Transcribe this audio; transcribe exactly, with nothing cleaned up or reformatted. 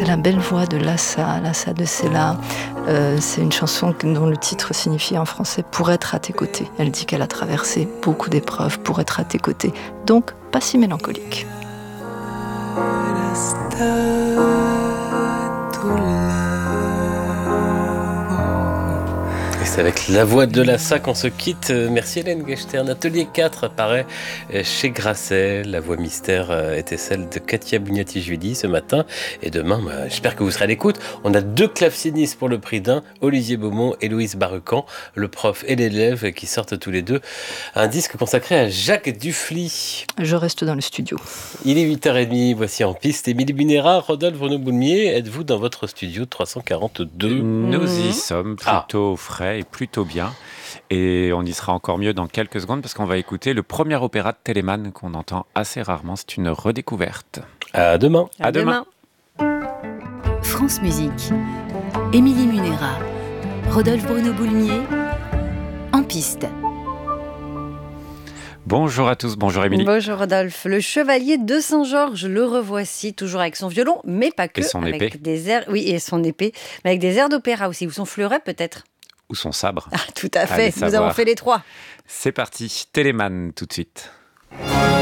c'est la belle voix de Lassa, Lassa de Sela. Euh, c'est une chanson dont le titre signifie en français « Pour être à tes côtés ». Elle dit qu'elle a traversé beaucoup d'épreuves pour être à tes côtés. Donc, pas si mélancolique. Et c'est avec la voix de Lassa qu'on se quitte. Merci Hélène Gechtern. Atelier quatre apparaît chez Grasset. La voix mystère était celle de Katia Bugnati-Judy ce matin. Et demain, bah, j'espère que vous serez à l'écoute. On a deux clavecinistes pour le prix d'un, Olivier Beaumont et Louise Barrecan, le prof et l'élève, qui sortent tous les deux un disque consacré à Jacques Dufly. Je reste dans le studio. Il est huit heures trente, voici En Piste. Émilie Bunera, Rodolphe Renaud-Boulmier, êtes-vous dans votre studio trois cent quarante-deux ? Nous y sommes plutôt ah. frais et plutôt bien. Et on y sera encore mieux dans quelques secondes parce qu'on va écouter le premier opéra de Telemann qu'on entend assez rarement. C'est une redécouverte. À demain. À, à demain. demain. France Musique. Émilie Munera, Rodolphe Renaud-Boulmier, En Piste. Bonjour à tous, bonjour Émilie. Bonjour Rodolphe. Le chevalier de Saint-Georges, le revoici, toujours avec son violon, mais pas que. Et son avec épée. Des airs, oui, et son épée, mais avec des airs d'opéra aussi, ou son fleuret peut-être. Ou son sabre. Ah, tout à fait, Allez nous savoir. avons fait les trois. C'est parti, Telemann tout de suite.